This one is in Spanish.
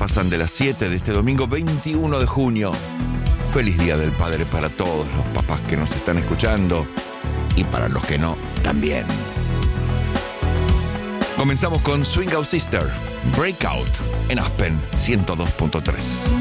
pasan de las 7 de este domingo 21 de junio. Feliz Día del Padre para todos los papás que nos están escuchando y para los que no, también. Comenzamos con Swing Out Sister, Breakout en Aspen 102.3.